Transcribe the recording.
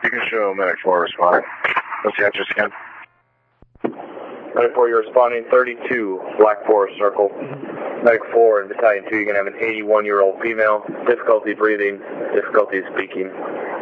You can show Medic 4 responding. What's the address again? Medic 4, you're responding 32 Black Forest Circle. Medic 4 in Battalion 2, you're going to have an 81-year-old female, difficulty breathing, difficulty speaking.